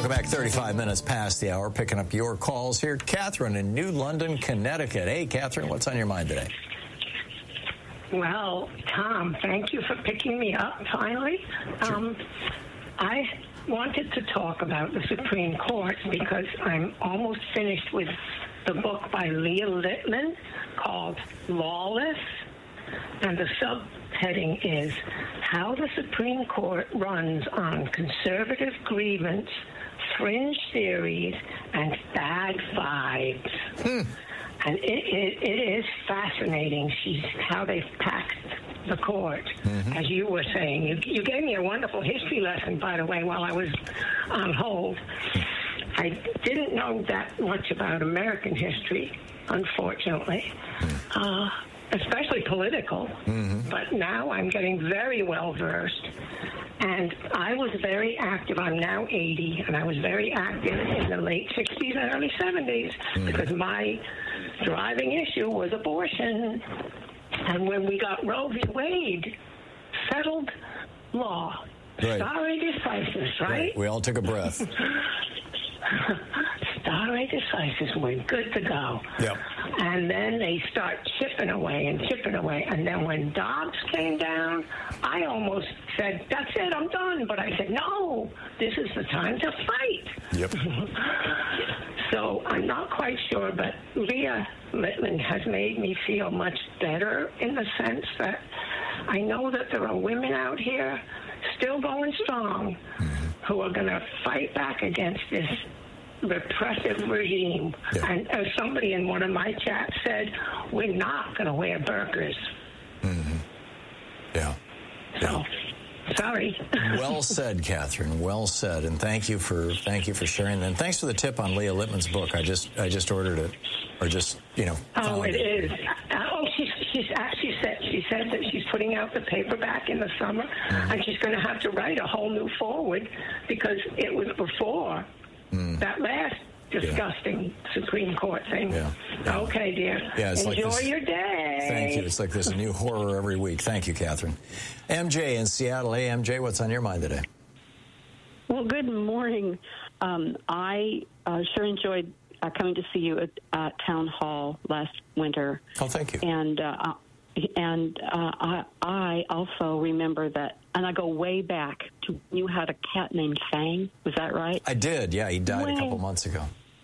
Welcome back. 35 minutes past the hour, picking up your calls here. Catherine in New London, Connecticut. Hey, Catherine, what's on your mind today? Well, Tom, thank you for picking me up finally. Sure. I wanted to talk about the Supreme Court because I'm almost finished with the book by Leah Littman called Lawless, and the subheading is How the Supreme Court Runs on Conservative Grievance, Fringe Theories, and Bad Vibes. And it is fascinating how they've packed the court, as you were saying. You gave me a wonderful history lesson, by the way, while I was on hold. I didn't know that much about American history, unfortunately, especially political. But now I'm getting very well versed. And I was very active. I'm now 80, and I was very active in the late 60s and early 70s because my driving issue was abortion. And when we got Roe v. Wade, settled law, stare decisis, right? We all took a breath. Stare decisis, we're good to go. Yep. And then they start chipping away. And then when Dobbs came down, I almost said, that's it, I'm done. But I said, no, this is the time to fight. Yep. So I'm not quite sure, but Leah Littman has made me feel much better in the sense that I know that there are women out here still going strong who are going to fight back against this repressive regime. Yeah. And as somebody in one of my chats said, we're not going to wear burqas. Yeah. So, sorry. Well said, Catherine. Well said, and thank you for sharing that. And thanks for the tip on Leah Littman's book. I just ordered it, or just Oh, it is. She said that she's putting out the paperback in the summer, and she's going to have to write a whole new foreword because it was before that last disgusting Supreme Court thing. Yeah. Okay, dear. Yeah, it's Enjoy like your day. Thank you. It's like there's a new horror every week. Thank you, Catherine. MJ in Seattle. Hey, MJ, what's on your mind today? Well, good morning. I sure enjoyed coming to see you at Town Hall last winter. Oh, thank you. And I also remember that, and I go way back to when you had a cat named Fang. Was that right? I did. Yeah, he died a couple months ago.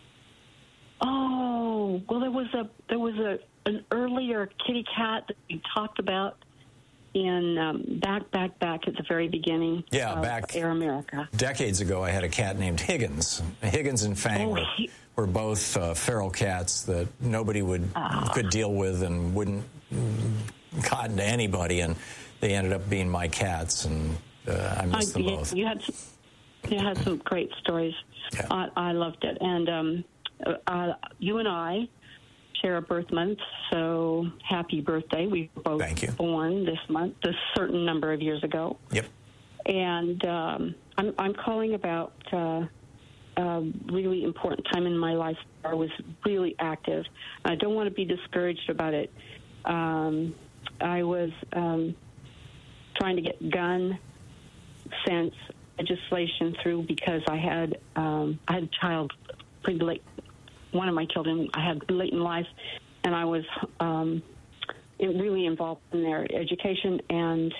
Oh, well, there was an earlier kitty cat that we talked about in back at the very beginning. Yeah, of back Air America. Decades ago, I had a cat named Higgins. Higgins and Fang were both feral cats that nobody could deal with and wouldn't cotton to anybody, and they ended up being my cats, and I miss them both. You had some great stories. Yeah. I loved it, and you and I share a birth month, so happy birthday. We were both born this month, a certain number of years ago. Yep. And I'm calling about a really important time in my life where I was really active. I don't want to be discouraged about it. I was trying to get gun sense legislation through because I had a child pretty late. One of my children I had late in life, and I was really involved in their education, and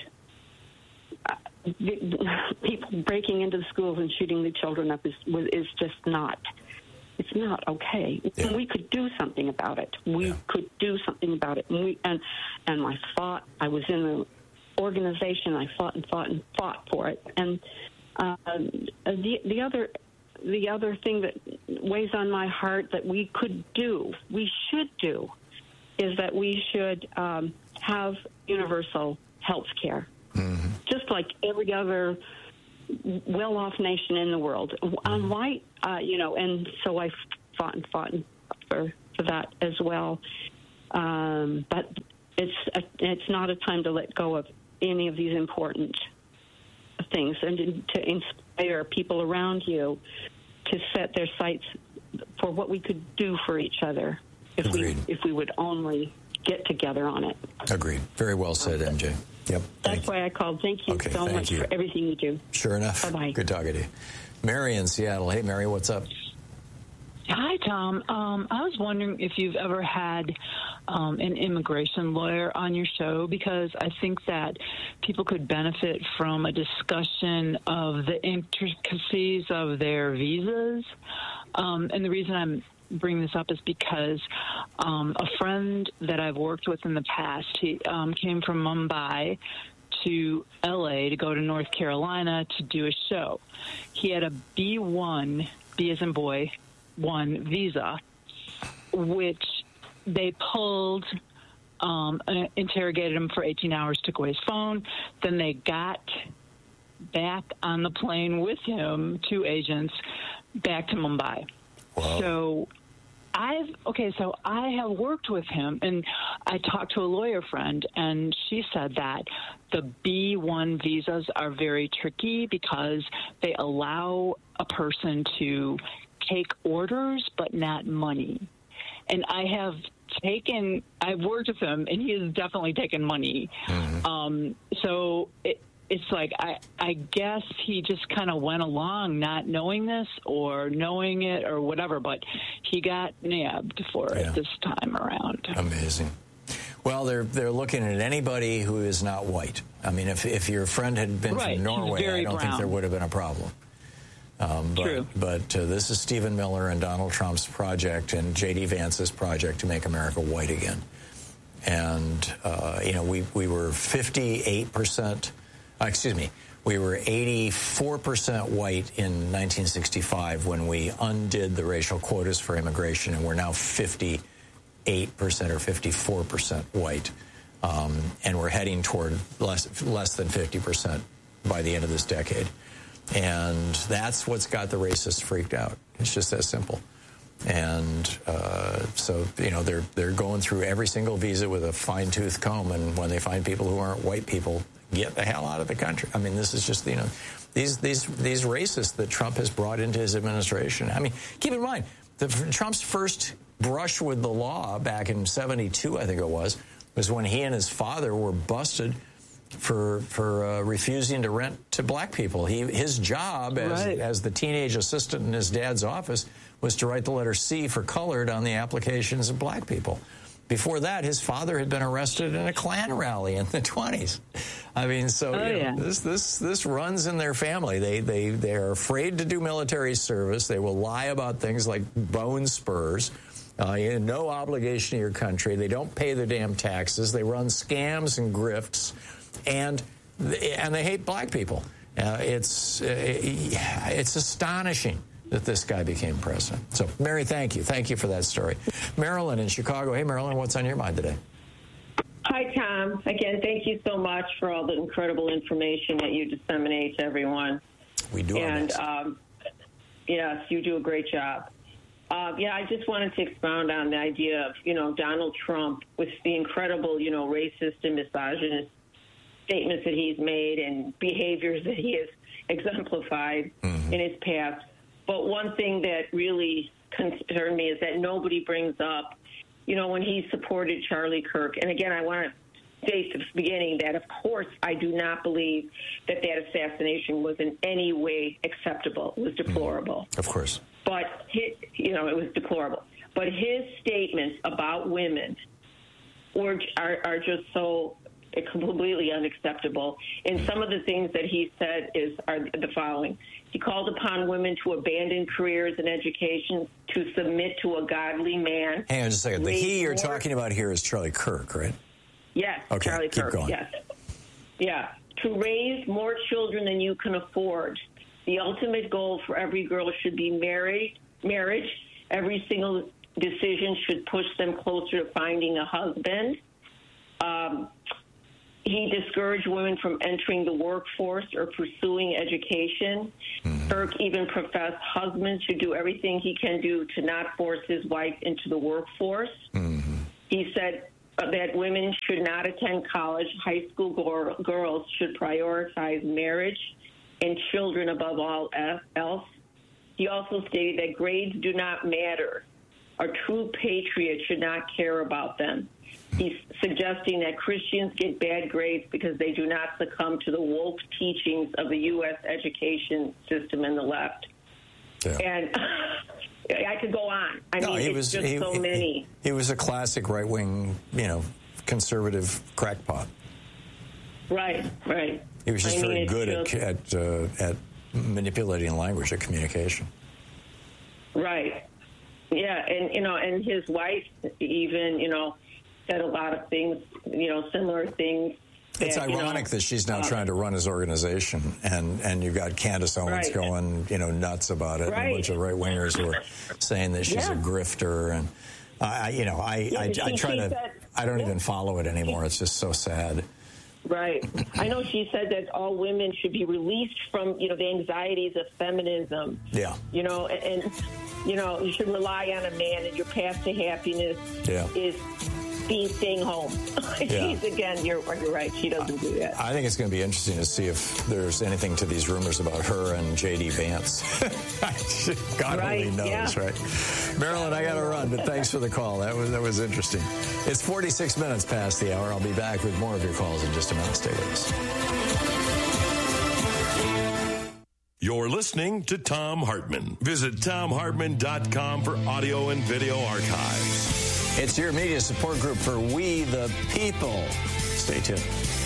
people breaking into the schools and shooting the children up is just not. It's not okay. Yeah. We could do something about it. We could do something about it. And I fought. I was in the organization. I fought and fought and fought for it. And the other thing that weighs on my heart that we should do, is that we should have universal health care, just like every other well-off nation in the world. I'm white, and so I fought for that as well. But it's not a time to let go of any of these important things, and to inspire people around you to set their sights for what we could do for each other if we would only get together on it. Agreed. Very well said, MJ. Yep. That's why I called. Thank you so much for everything you do. Sure enough. Bye-bye. Good talking to you. Mary in Seattle. Hey, Mary, what's up? Hi, Tom. I was wondering if you've ever had an immigration lawyer on your show, because I think that people could benefit from a discussion of the intricacies of their visas. And the reason I'm bringing this up is because a friend that I've worked with in the past, he came from Mumbai to L.A. to go to North Carolina to do a show. He had a B1, B as in boy, 1 visa, which they pulled, interrogated him for 18 hours, took away his phone. Then they got back on the plane with him, 2 agents, back to Mumbai. Wow. So I have worked with him, and I talked to a lawyer friend, and she said that the B1 visas are very tricky because they allow a person to take orders but not money. And I've worked with him, and he has definitely taken money. Mm-hmm. So it's like I guess he just kind of went along not knowing this or knowing it or whatever, but he got nabbed for it this time around. Amazing. Well, they're looking at anybody who is not white. I mean, if your friend had been from Norway, I don't think there would have been a problem. True. But this is Stephen Miller and Donald Trump's project and J.D. Vance's project to make America white again. And, we were 58%, we were 84% white in 1965 when we undid the racial quotas for immigration, and we're now 58% or 54% white. And we're heading toward less than 50% by the end of this decade. And that's what's got the racists freaked out. It's just that simple. And so, they're going through every single visa with a fine-tooth comb, and when they find people who aren't white people, get the hell out of the country. I mean, this is just, these racists that Trump has brought into his administration. I mean, keep in mind, Trump's first brush with the law back in 72, I think it was when he and his father were busted for refusing to rent to black people. His job as the teenage assistant in his dad's office was to write the letter C for colored on the applications of black people. Before that, his father had been arrested in a Klan rally in the 20s. I mean, this runs in their family. They are afraid to do military service. They will lie about things like bone spurs. No obligation to your country. They don't pay their damn taxes. They run scams and grifts. And they hate black people. It's astonishing that this guy became president. So, Mary, thank you. Thank you for that story. Marilyn in Chicago. Hey, Marilyn, what's on your mind today? Hi, Tom. Again, thank you so much for all the incredible information that you disseminate to everyone. We do our best. Yes, you do a great job. I just wanted to expound on the idea of, Donald Trump with the incredible, racist and misogynist statements that he's made and behaviors that he has exemplified in his past. But one thing that really concerned me is that nobody brings up, when he supported Charlie Kirk. And again, I want to state at the beginning that, of course, I do not believe that assassination was in any way acceptable. It was deplorable. Of course. But, it was deplorable. But his statements about women are just so completely unacceptable. And some of the things that he said are the following. He called upon women to abandon careers and education, to submit to a godly man. Hang on just a second. The he you're talking about here is Charlie Kirk, right? Yes, okay, Charlie keep Kirk, going. yes. Yeah, to raise more children than you can afford. The ultimate goal for every girl should be marriage. Every single decision should push them closer to finding a husband. He discouraged women from entering the workforce or pursuing education. Kirk even professed husbands should do everything he can do to not force his wife into the workforce. He said that women should not attend college. High school girls should prioritize marriage and children above all else. He also stated that grades do not matter. a true patriot should not care about them. He's suggesting that Christians get bad grades because they do not succumb to the woke teachings of the U.S. education system and the left. Yeah. And I could go on. I mean, it's just so many. He was a classic right-wing, conservative crackpot. Right. He was just very good at manipulating language, at communication. Right. Yeah, and his wife even, said a lot of things, similar things. It's ironic that she's now trying to run his organization, and you've got Candace Owens going, nuts about it, and a bunch of right wingers who are saying that she's a grifter, and I don't even follow it anymore. It's just so sad. Right. I know she said that all women should be released from, the anxieties of feminism. Yeah. And you should rely on a man, and your path to happiness is staying home. Again, you're right. She doesn't do that. I think it's going to be interesting to see if there's anything to these rumors about her and J.D. Vance. God only knows, right? Marilyn, I got to run, but thanks for the call. That was interesting. It's 46 minutes past the hour. I'll be back with more of your calls in just a minute. Stay with us. You're listening to Thom Hartmann. Visit ThomHartmann.com for audio and video archives. It's your media support group for We the People. Stay tuned.